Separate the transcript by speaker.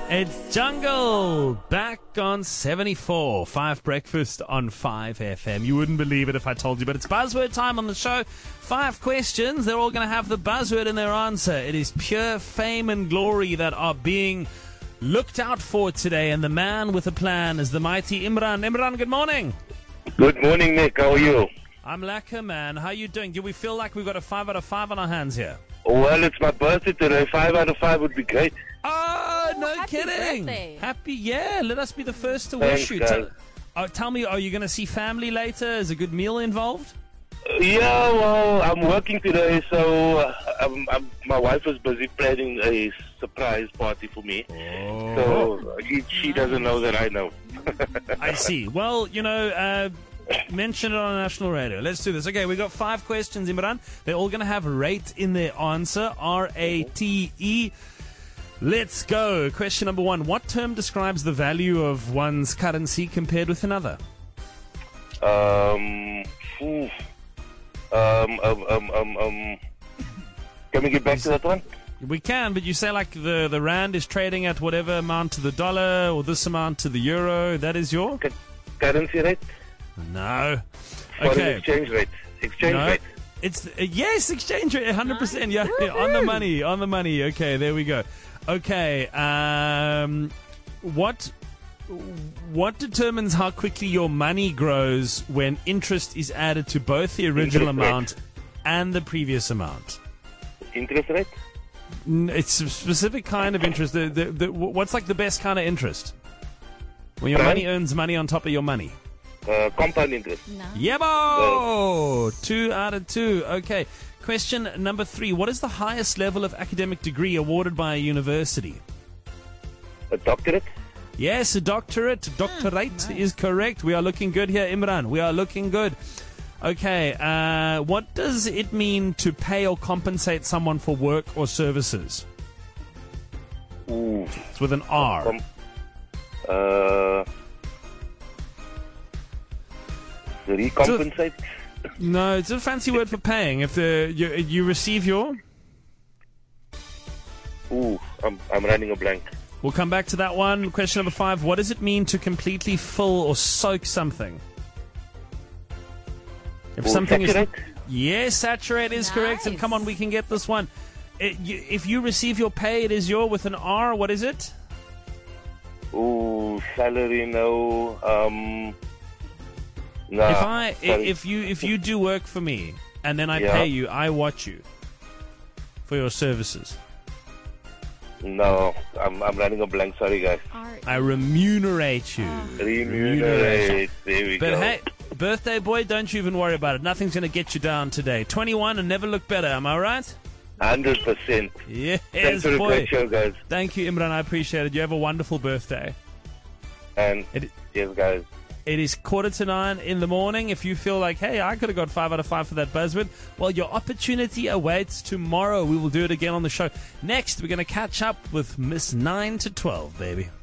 Speaker 1: It's Jungle back on 74. 5 Breakfast on 5 FM. You wouldn't believe it if I told you, but it's buzzword time on the show. 5 questions. They're all going to have the buzzword in their answer. It is pure fame and glory that are being looked out for today, and the man with a plan is the mighty Imran. Imran, good morning.
Speaker 2: Good morning, Nick. How are you?
Speaker 1: I'm lacquer, man. How you doing? Do we feel like we've got a 5 out of 5 on our hands here?
Speaker 2: Well, it's my birthday today. 5 out of 5 would be great.
Speaker 1: Oh, no
Speaker 3: happy
Speaker 1: kidding.
Speaker 3: birthday.
Speaker 1: Happy, yeah. Let us be the first to wish you.
Speaker 2: Thanks,
Speaker 1: Tell me, are you going to see family later? Is a good meal involved?
Speaker 2: Yeah, well, I'm working today, so my wife is busy planning a surprise party for me.
Speaker 1: Oh.
Speaker 2: So she doesn't know that I know.
Speaker 1: I see. Well, mention it on national radio. Let's do this. Okay, we got 5 questions, Imran. They're all going to have rate in their answer. R-A-T-E. Let's go. Question number 1. What term describes the value of one's currency compared with another?
Speaker 2: Can we get back to that one?
Speaker 1: We can, but you say like the rand is trading at whatever amount to the dollar or this amount to the euro. That is your?
Speaker 2: Currency rate?
Speaker 1: No.
Speaker 2: Foreign
Speaker 1: Okay.
Speaker 2: exchange rate. Exchange
Speaker 1: No.
Speaker 2: rate.
Speaker 1: It's yes, exchange rate, 100%. Yeah, on the money, on the money. Okay, there we go. Okay, what determines how quickly your money grows when interest is added to both the original
Speaker 2: Interest rate.
Speaker 1: amount and the previous amount?
Speaker 2: Interest rate?
Speaker 1: It's a specific kind of interest. What's like the best kind of interest? When your
Speaker 2: Prime?
Speaker 1: money earns money on top of your money.
Speaker 2: Compound interest.
Speaker 3: No.
Speaker 1: Yebo! 2 out of 2. Okay. Question number 3. What is the highest level of academic degree awarded by a university?
Speaker 2: A doctorate?
Speaker 1: Yes, a doctorate. Doctorate
Speaker 3: nice.
Speaker 1: is correct. We are looking good here, Imran. We are looking good. Okay. What does it mean to pay or compensate someone for work or services?
Speaker 2: Ooh.
Speaker 1: It's with an R.
Speaker 2: Recompensate?
Speaker 1: No, it's a fancy word for paying. If you receive your...
Speaker 2: Ooh, I'm running a blank.
Speaker 1: We'll come back to that one. Question number 5. What does it mean to completely fill or soak something? If
Speaker 2: Ooh,
Speaker 1: something
Speaker 2: saturate?
Speaker 1: is... Yes, saturate is correct. And
Speaker 3: Nice.
Speaker 1: come on, we can get this one. If you receive your pay, it is your with an R. What is it?
Speaker 2: Ooh, salary, no. No.
Speaker 1: If you do work for me and then I
Speaker 2: Yeah.
Speaker 1: pay you, I watch you for your services.
Speaker 2: No, I'm running a blank. Sorry, guys.
Speaker 1: I remunerate you.
Speaker 2: Remunerate. There we
Speaker 1: But
Speaker 2: go.
Speaker 1: hey, birthday boy, don't you even worry about it. Nothing's going to get you down today. 21 and never look better. Am I right?
Speaker 2: 100%.
Speaker 1: Yes,
Speaker 2: Thanks for the
Speaker 1: boy.
Speaker 2: great show, guys.
Speaker 1: Thank you, Imran. I appreciate it. You have a wonderful birthday.
Speaker 2: And
Speaker 1: It-
Speaker 2: yes, guys.
Speaker 1: It is 8:45 in the morning. If you feel like, hey, I could have got 5 out of 5 for that buzzword, well, your opportunity awaits tomorrow. We will do it again on the show. Next, we're going to catch up with Miss 9 to 12, baby.